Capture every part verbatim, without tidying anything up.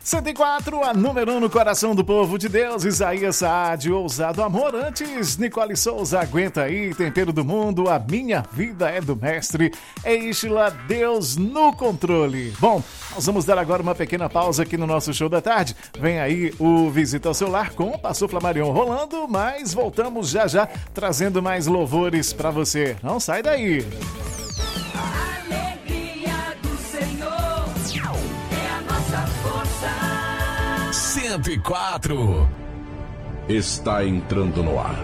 cento e quatro, a número um no coração do povo de Deus. Isaías Saad, Ousado Amor. Antes, Nicole Souza, Aguenta Aí, Tempero do Mundo, A Minha Vida é do Mestre. Eixla, Deus no Controle. Bom, nós vamos dar agora uma pequena pausa aqui no nosso show da tarde. Vem aí o Visita ao Seu Lar com o pastor Flamarion rolando, mas voltamos já já trazendo mais louvores pra você. Não sai daí. cento e quatro está entrando no ar.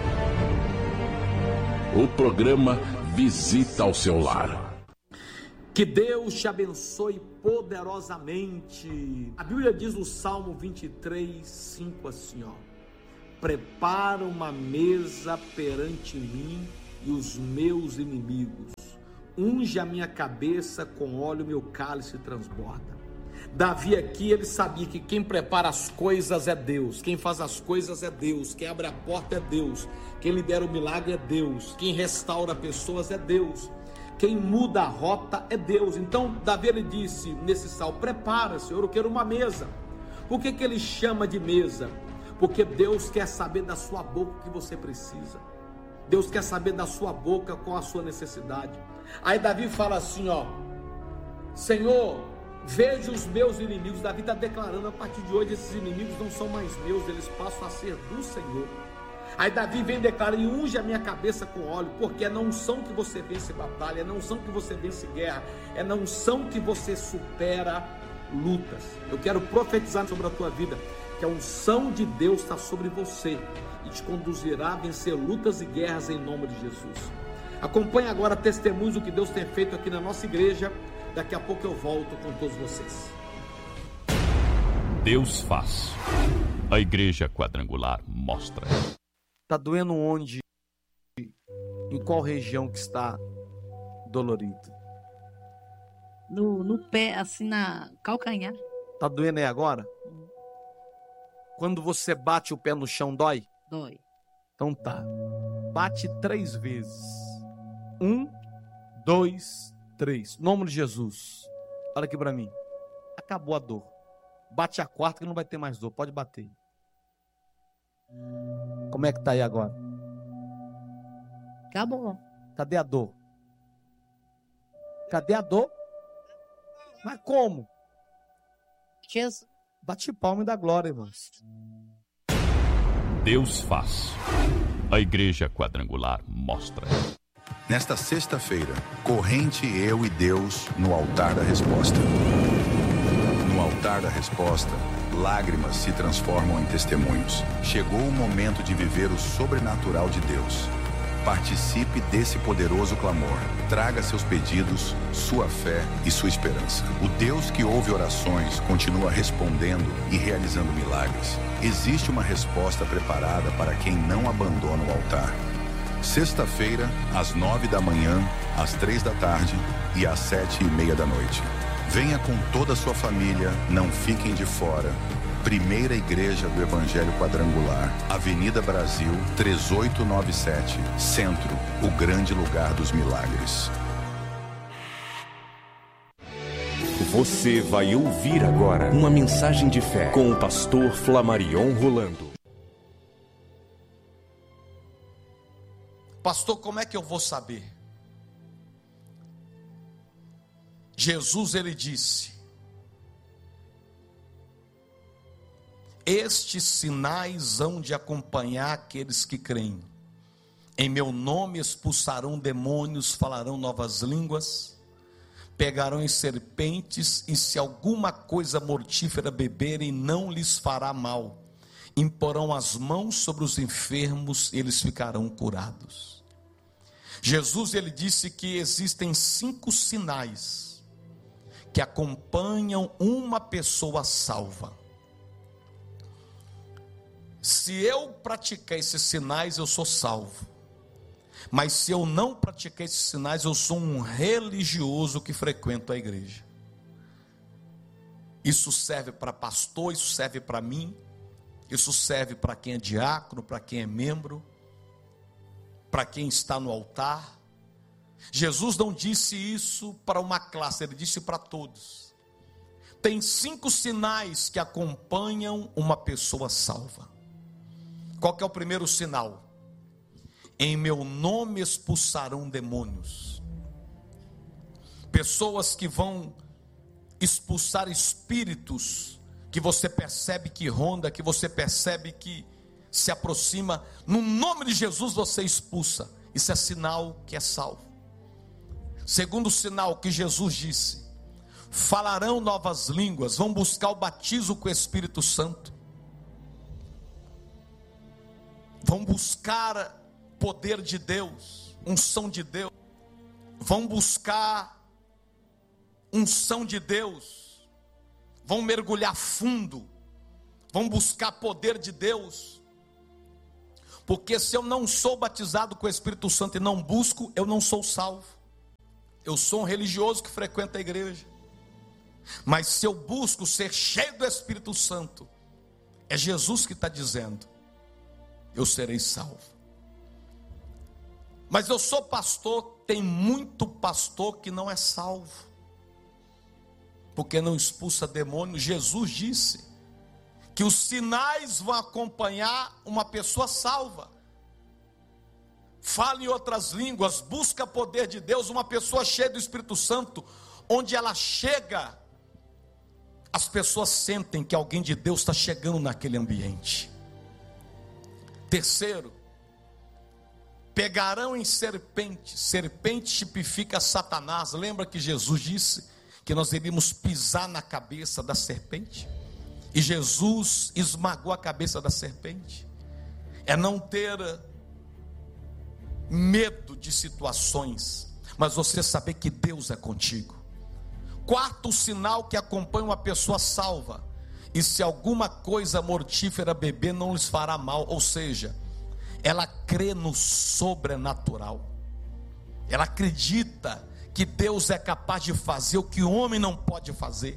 O programa Visita ao Seu Lar. Que Deus te abençoe poderosamente. A Bíblia diz no Salmo vinte e três, cinco assim, ó: prepara uma mesa perante mim e os meus inimigos. Unge a minha cabeça com óleo, meu cálice transborda. Davi aqui, ele sabia que quem prepara as coisas é Deus, quem faz as coisas é Deus, quem abre a porta é Deus, quem libera o milagre é Deus, quem restaura pessoas é Deus, quem muda a rota é Deus. Então Davi, ele disse nesse salmo: prepara, Senhor, eu quero uma mesa. Por que que ele chama de mesa? Porque Deus quer saber da sua boca o que você precisa. Deus quer saber da sua boca qual a sua necessidade. Aí Davi fala assim, ó: Senhor, veja os meus inimigos. Davi está declarando: a partir de hoje esses inimigos não são mais meus, eles passam a ser do Senhor. Aí Davi vem declarar: e unge a minha cabeça com óleo, porque é na unção que você vence batalha, é na unção que você vence guerra, é na unção que você supera lutas. Eu quero profetizar sobre a tua vida que a unção de Deus está sobre você e te conduzirá a vencer lutas e guerras em nome de Jesus. Acompanhe agora testemunhos do que Deus tem feito aqui na nossa igreja. Daqui a pouco eu volto com todos vocês. Deus faz. A Igreja Quadrangular mostra. Tá doendo onde? Em qual região que está dolorido? No, no pé, assim, na calcanhar. Tá doendo aí agora? Quando você bate o pé no chão, dói? Dói. Então tá. Bate três vezes. Um, dois, três. Nome de Jesus. Olha aqui pra mim. Acabou a dor. Bate a quarta que não vai ter mais dor. Pode bater. Como é que tá aí agora? Acabou. Cadê a dor? Cadê a dor? Mas como? Jesus. Bate palma e dá glória, irmãos. Deus faz. A Igreja Quadrangular mostra. Nesta sexta-feira, corrente eu e Deus no altar da resposta. No altar da resposta, lágrimas se transformam em testemunhos. Chegou o momento de viver o sobrenatural de Deus. Participe desse poderoso clamor. Traga seus pedidos, sua fé e sua esperança. O Deus que ouve orações continua respondendo e realizando milagres. Existe uma resposta preparada para quem não abandona o altar. Sexta-feira, às nove da manhã, às três da tarde e às sete e meia da noite. Venha com toda a sua família, não fiquem de fora. Primeira Igreja do Evangelho Quadrangular, Avenida Brasil, três oito nove sete, Centro, o grande lugar dos milagres. Você vai ouvir agora uma mensagem de fé com o pastor Flamarion Rolando. Pastor, como é que eu vou saber? Jesus, ele disse: estes sinais hão de acompanhar aqueles que creem. Em meu nome expulsarão demônios, falarão novas línguas, pegarão em serpentes, e se alguma coisa mortífera beberem, não lhes fará mal. Imporão as mãos sobre os enfermos, eles ficarão curados. Jesus, ele disse que existem cinco sinais que acompanham uma pessoa salva. Se eu praticar esses sinais, eu sou salvo. Mas se eu não praticar esses sinais, eu sou um religioso que frequento a igreja. Isso serve para pastor, isso serve para mim, isso serve para quem é diácono, para quem é membro, para quem está no altar. Jesus não disse isso para uma classe, ele disse para todos. Tem cinco sinais que acompanham uma pessoa salva. Qual que é o primeiro sinal? Em meu nome expulsarão demônios. Pessoas que vão expulsar espíritos que você percebe que ronda, que você percebe que se aproxima, no nome de Jesus você expulsa. Isso é sinal que é salvo. Segundo sinal que Jesus disse: falarão novas línguas, vão buscar o batismo com o Espírito Santo, vão buscar poder de Deus, unção de Deus, vão buscar unção de Deus, vão mergulhar fundo, vão buscar poder de Deus. Porque se eu não sou batizado com o Espírito Santo e não busco, eu não sou salvo. Eu sou um religioso que frequenta a igreja, mas se eu busco ser cheio do Espírito Santo, é Jesus que está dizendo: eu serei salvo. Mas eu sou pastor, tem muito pastor que não é salvo, porque não expulsa demônio. Jesus disse que os sinais vão acompanhar uma pessoa salva. Fala em outras línguas, busca poder de Deus, uma pessoa cheia do Espírito Santo, onde ela chega, as pessoas sentem que alguém de Deus está chegando naquele ambiente. Terceiro, pegarão em serpente. Serpente tipifica Satanás. Lembra que Jesus disse que nós iríamos pisar na cabeça da serpente? E Jesus esmagou a cabeça da serpente. É não ter medo de situações, mas você saber que Deus é contigo. Quarto sinal que acompanha uma pessoa salva: e se alguma coisa mortífera beber, não lhes fará mal. Ou seja, ela crê no sobrenatural, ela acredita que Deus é capaz de fazer o que o homem não pode fazer.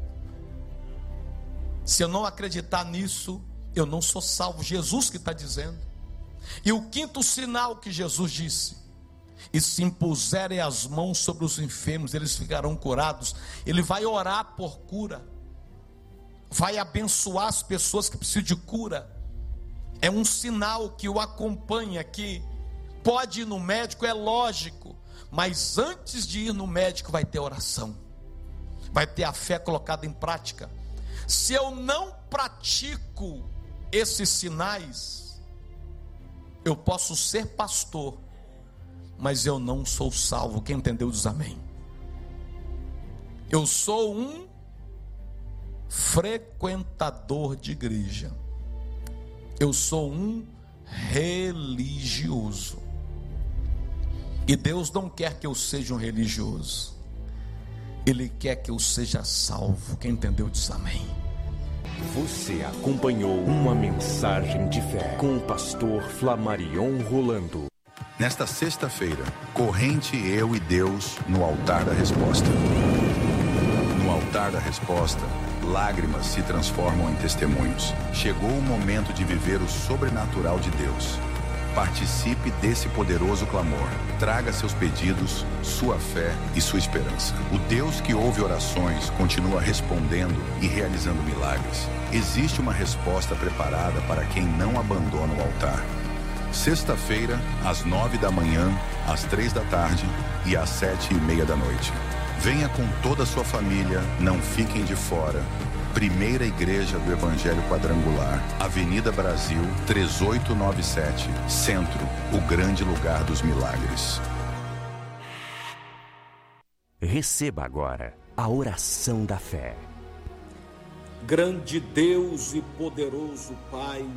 Se eu não acreditar nisso, eu não sou salvo. Jesus que está dizendo. E o quinto sinal que Jesus disse: e se impuserem as mãos sobre os enfermos, eles ficarão curados. Ele vai orar por cura, vai abençoar as pessoas que precisam de cura. É um sinal que o acompanha, que pode ir no médico, é lógico, mas antes de ir no médico vai ter oração, vai ter a fé colocada em prática. Se eu não pratico esses sinais, eu posso ser pastor, mas eu não sou salvo. Quem entendeu diz amém. Eu sou um frequentador de igreja, eu sou um religioso, e Deus não quer que eu seja um religioso, Ele quer que eu seja salvo. Quem entendeu diz amém. Você acompanhou uma mensagem de fé com o pastor Flamarion Rolando. Nesta sexta-feira, corrente eu e Deus no altar da resposta. No altar da resposta, lágrimas se transformam em testemunhos. Chegou o momento de viver o sobrenatural de Deus. Participe desse poderoso clamor. Traga seus pedidos, sua fé e sua esperança. O Deus que ouve orações continua respondendo e realizando milagres. Existe uma resposta preparada para quem não abandona o altar. Sexta-feira, às nove da manhã, às três da tarde e às sete e meia da noite. Venha com toda a sua família, não fiquem de fora. Primeira Igreja do Evangelho Quadrangular, Avenida Brasil, três oito nove sete, Centro, o grande lugar dos milagres. Receba agora a oração da fé. Grande Deus e poderoso Pai,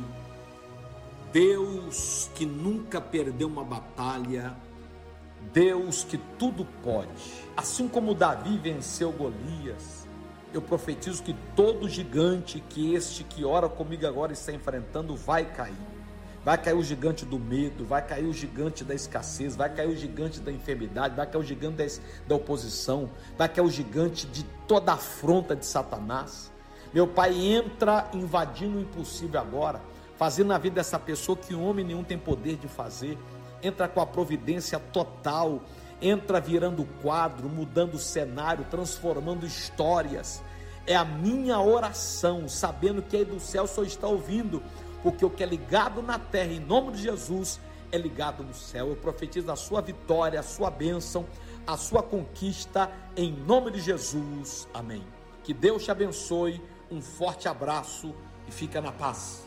Deus que nunca perdeu uma batalha, Deus que tudo pode. Assim como Davi venceu Golias, eu profetizo que todo gigante que este que ora comigo agora está enfrentando vai cair. Vai cair o gigante do medo, vai cair o gigante da escassez, vai cair o gigante da enfermidade, vai cair o gigante da, da oposição, vai cair o gigante de toda a afronta de Satanás. Meu Pai, entra invadindo o impossível agora, fazendo na vida dessa pessoa que homem nenhum tem poder de fazer. Entra com a providência total, entra virando o quadro, mudando o cenário, transformando histórias. É a minha oração, sabendo que aí do céu só está ouvindo, porque o que é ligado na terra, em nome de Jesus, é ligado no céu. Eu profetizo a sua vitória, a sua bênção, a sua conquista, em nome de Jesus. Amém. Que Deus te abençoe, um forte abraço e fica na paz.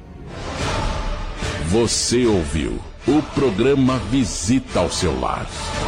Você ouviu o programa Visita ao Seu Lar.